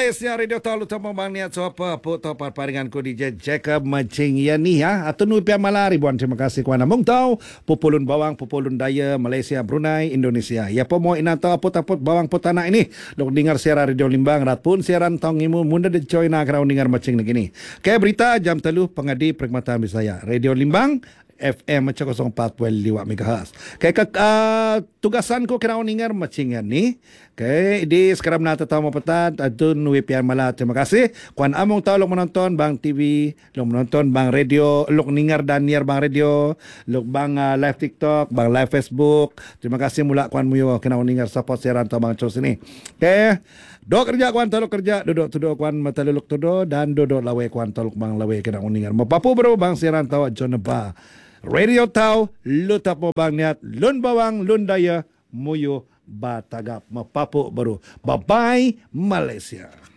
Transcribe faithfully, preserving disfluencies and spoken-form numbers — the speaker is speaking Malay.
Malaysia Radio Tahu Utama Bang Niat Soapa po topat paringan ko D J Jacob Macing yani ha atau nu pia mala ribuan terima kasih kuana mong tahu pupulun bawang pupulun daya Malaysia Brunei Indonesia ya po mo inato apot-apot bawang potana ini dok dengar siaran Radio Limbang rat pun siaran tong imu munda de join na krau dengar Macing negini kaya berita jam telu pengadi perkhidmatan Bisaya Radio Limbang F M macam kosong empat puluh lima megahertz. Kaya uh, tugasan ko kira uningar macam ni. Kaya di sekarang menata tamu petat atun wipian malah terima kasih. Kuan among tahu lo menonton bang T V, lo menonton bang radio, lo ningar dan niar bang radio, lo bang uh, live TikTok, bang live Facebook. Terima kasih mula kuan muyo kena uningar support siaran tahu bang Cos ini. Kaya do kerja kuan tolok kerja, duduk tuduk kuan mataluluk tuduk dan duduk lawe kuan tolok bang lawe kena uningar. Mapapu bro bang siaran tahu John Ba. Radio Tahu, lutap mo bang niat, lun bawang, lun daya, muyo, batagap, mapapo baru. Bye-bye, Malaysia.